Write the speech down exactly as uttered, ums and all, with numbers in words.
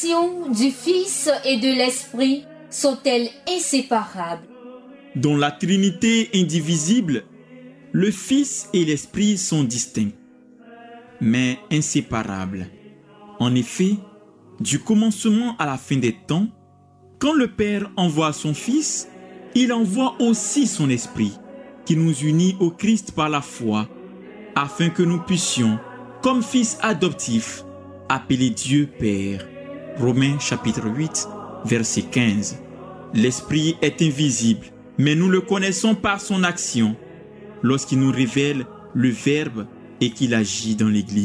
Du Fils et de l'Esprit sont-elles inséparables? Dans la Trinité indivisible, le Fils et l'Esprit sont distincts, mais inséparables. En effet, du commencement à la fin des temps, quand le Père envoie son Fils, il envoie aussi son Esprit, qui nous unit au Christ par la foi, afin que nous puissions, comme fils adoptifs, appeler Dieu Père. Romains chapitre huit, verset quinze. L'Esprit est invisible, mais nous le connaissons par son action, lorsqu'il nous révèle le Verbe et qu'il agit dans l'Église.